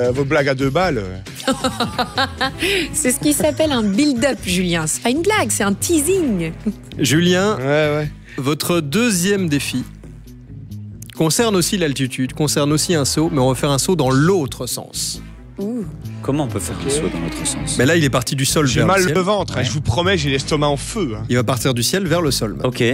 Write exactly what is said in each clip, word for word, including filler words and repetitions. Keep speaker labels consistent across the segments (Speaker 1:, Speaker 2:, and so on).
Speaker 1: euh, vos blagues à deux balles.
Speaker 2: C'est ce qui s'appelle un build-up, Julien. C'est pas une blague, c'est un teasing.
Speaker 3: Julien,
Speaker 1: Ouais, ouais.
Speaker 3: votre deuxième défi concerne aussi l'altitude, concerne aussi un saut, mais on va faire un saut dans l'autre sens.
Speaker 2: Ouh.
Speaker 4: Comment on peut faire un saut dans l'autre sens?
Speaker 3: Mais là, il est parti du sol
Speaker 1: J'ai
Speaker 3: vers
Speaker 1: mal
Speaker 3: le ciel.
Speaker 1: le ventre, hein,
Speaker 4: Ouais.
Speaker 1: je vous promets, j'ai l'estomac en feu. Hein.
Speaker 3: Il va partir du ciel vers le sol. maintenant.
Speaker 4: Ok.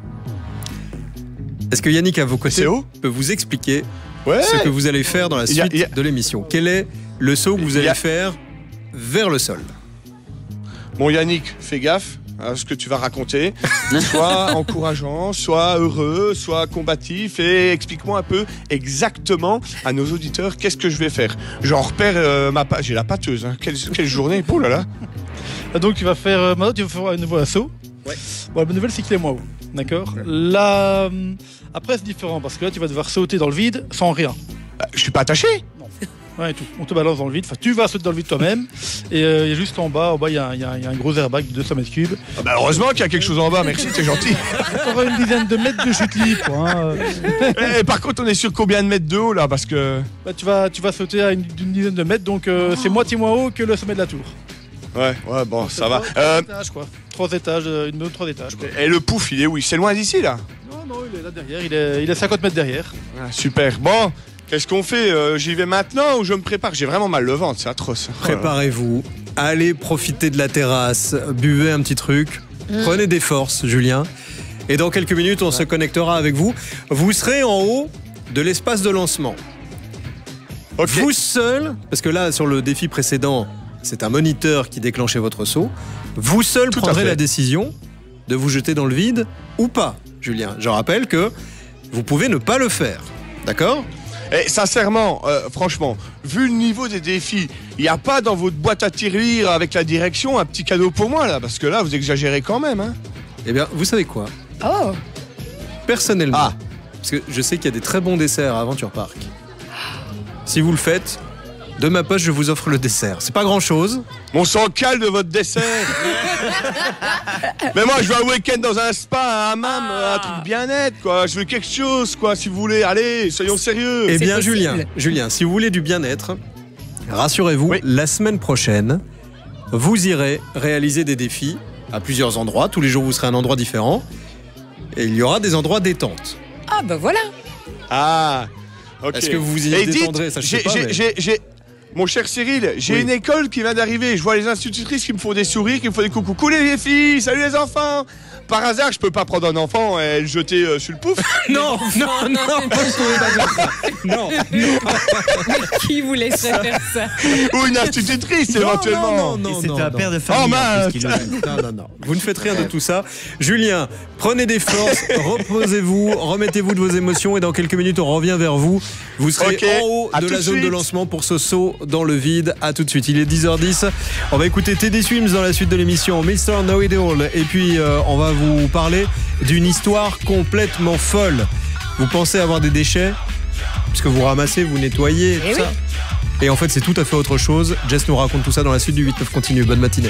Speaker 3: Est-ce que Yannick, à vos côtés,
Speaker 1: C'est haut
Speaker 3: peut vous expliquer
Speaker 1: Ouais.
Speaker 3: ce que vous allez faire dans la
Speaker 1: Il
Speaker 3: suite
Speaker 1: y a- il y a-
Speaker 3: de l'émission? Quel est le saut que vous
Speaker 1: Il y
Speaker 3: allez
Speaker 1: a-
Speaker 3: faire vers le sol?
Speaker 1: Bon, Yannick, fais gaffe à ce que tu vas raconter. Soit encourageant, soit heureux, soit combatif. Et explique-moi un peu exactement à nos auditeurs qu'est-ce que je vais faire. J'en repère euh, ma pâte. J'ai la pâteuse. Hein. Quelle, quelle journée. Oh là là.
Speaker 5: Donc tu vas faire euh, maintenant tu vas faire un nouveau assaut.
Speaker 3: Ouais.
Speaker 5: Bon, la bonne nouvelle c'est qu'il est moins haut, d'accord. Là, hum, après c'est différent parce que là tu vas devoir sauter dans le vide sans rien.
Speaker 1: Bah, je suis pas attaché.
Speaker 5: Ouais, et tout. On te balance dans le vide. Enfin, tu vas sauter dans le vide toi-même. Et euh, il y a juste en bas, en bas il y, a un- il y a un- il y a un gros airbag de deux cents mètres cubes.
Speaker 1: Ah bah, heureusement qu'il y a quelque chose en bas. Merci, c'est gentil.
Speaker 5: Tu auras une dizaine de mètres de chute libre. Quoi, hein.
Speaker 1: Et par contre, on est sur combien de mètres de haut là? Parce que.
Speaker 5: Bah, tu vas, tu vas sauter à une, une dizaine de mètres, donc euh, c'est moitié moins haut que le sommet de la tour.
Speaker 1: Ouais, ouais, bon, ça va.
Speaker 5: Trois,
Speaker 1: Euh,
Speaker 5: trois étages, quoi. Trois étages, euh, une autre trois étages. Quoi.
Speaker 1: et le pouf, il est où? C'est loin d'ici là?
Speaker 5: Non, non, il est là derrière. Il est, il est cinquante mètres derrière.
Speaker 1: Ah, super. Bon, qu'est-ce qu'on fait? Euh, J'y vais maintenant ou je me prépare? J'ai vraiment mal le ventre, c'est atroce.
Speaker 3: Préparez-vous, allez profiter de la terrasse, buvez un petit truc, prenez des forces, Julien. Et dans quelques minutes, on se connectera avec vous. Vous serez en haut de l'espace de lancement.
Speaker 1: Ok.
Speaker 3: Vous seul, parce que là, sur le défi précédent, c'est un moniteur qui déclenchait votre saut. Vous seul
Speaker 1: Tout à
Speaker 3: prendrez
Speaker 1: fait.
Speaker 3: la décision de vous jeter dans le vide ou pas, Julien. Je rappelle que vous pouvez ne pas le faire. D'accord?
Speaker 1: Et sincèrement, euh, franchement, vu le niveau des défis, il n'y a pas dans votre boîte à tirelire avec la direction un petit cadeau pour moi là? Parce que là, vous exagérez quand même. Hein.
Speaker 3: Eh bien, vous savez quoi?
Speaker 2: Oh.
Speaker 3: Personnellement,
Speaker 1: Ah.
Speaker 3: parce que je sais qu'il y a des très bons desserts à Adventure Park. Si vous le faites, de ma poche, je vous offre le dessert. C'est pas grand-chose.
Speaker 1: On s'en cale de votre dessert. Mais moi, je veux un week-end dans un spa, un hammam, un truc bien-être, quoi. Je veux quelque chose, quoi, si vous voulez. Allez, soyons sérieux.
Speaker 3: Eh bien,
Speaker 2: possible.
Speaker 3: Julien, Julien, si vous voulez du bien-être, rassurez-vous,
Speaker 1: Oui.
Speaker 3: la semaine prochaine, vous irez réaliser des défis à plusieurs endroits. Tous les jours, vous serez à un endroit différent. Et il y aura des endroits détente.
Speaker 2: Ah bah voilà.
Speaker 1: Ah, ok.
Speaker 3: Est-ce que vous vous y
Speaker 1: Et dites,
Speaker 3: détendrez? Ça, je sais
Speaker 1: j'ai-
Speaker 3: pas,
Speaker 1: j'ai-
Speaker 3: mais-
Speaker 1: j'ai- j'ai- Mon cher Cyril, j'ai
Speaker 3: Oui.
Speaker 1: une école qui vient d'arriver. Je vois les institutrices qui me font des sourires, qui me font des coucous. Coucou les filles, salut les enfants. Par hasard, je peux pas prendre un enfant et le jeter euh, sur le pouf.
Speaker 3: Non, non, non, non,
Speaker 2: Qui vous laisserait faire ça?
Speaker 1: Ou une institutrice éventuellement.
Speaker 3: non, non,
Speaker 4: Et c'était
Speaker 3: non,
Speaker 4: un
Speaker 3: non.
Speaker 4: père de famille.
Speaker 1: Oh,
Speaker 4: en
Speaker 1: mince.
Speaker 4: plus, qui le-
Speaker 3: Non, non, non. Vous ne faites rien de tout ça. Julien, prenez des forces, reposez-vous, remettez-vous de vos émotions et dans quelques minutes, on revient vers vous. Vous serez
Speaker 1: Ok,
Speaker 3: en haut
Speaker 1: à
Speaker 3: de
Speaker 1: tout
Speaker 3: la
Speaker 1: de
Speaker 3: zone de
Speaker 1: suite.
Speaker 3: lancement pour ce saut dans le vide. À tout de suite. Il est dix heures dix. On va écouter Teddy Swims dans la suite de l'émission mister Know It All. Et puis, euh, on va vous parler d'une histoire complètement folle. Vous pensez avoir des déchets? Puisque vous ramassez, vous nettoyez,
Speaker 2: Eh
Speaker 3: tout
Speaker 2: oui.
Speaker 3: ça. Et en fait, c'est tout à fait autre chose. Jess nous raconte tout ça dans la suite du huit neuf continue. Bonne matinée.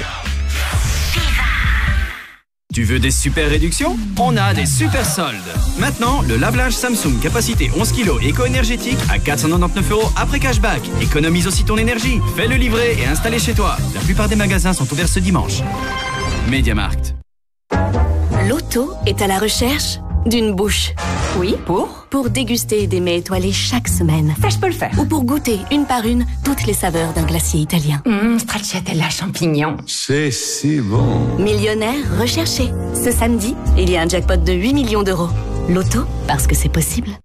Speaker 6: Tu veux des super réductions? On a des super soldes. Maintenant, le lave-linge Samsung capacité onze kilos éco-énergétique à quatre cent quatre-vingt-dix-neuf euros après cashback. Économise aussi ton énergie. Fais-le livrer et installer chez toi. La plupart des magasins sont ouverts ce dimanche. MediaMarkt.
Speaker 7: L'auto est à la recherche d'une bouche.
Speaker 8: Oui, pour
Speaker 7: Pour déguster des mets étoilés chaque semaine.
Speaker 8: Ça, je peux le faire.
Speaker 7: Ou pour goûter une par une toutes les saveurs d'un glacier italien.
Speaker 8: Hum, stracciatella champignon.
Speaker 9: C'est si bon.
Speaker 7: Millionnaire recherché. Ce samedi, il y a un jackpot de huit millions d'euros. L'auto, parce que c'est possible.